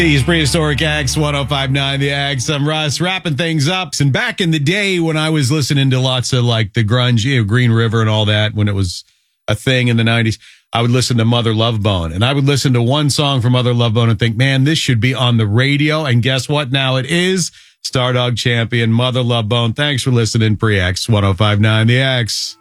These prehistoric acts, 1059 The Axe. I'm Russ, wrapping things up. And back in the day when I was listening to lots of like the grunge, Green River and all that, when it was a thing in the 90s, I would listen to Mother Love Bone. And I would listen to one song from Mother Love Bone and think, man, this should be on the radio. And guess what? Now it is Stardog champion, Mother Love Bone. Thanks for listening, Pre-X 1059 The Axe.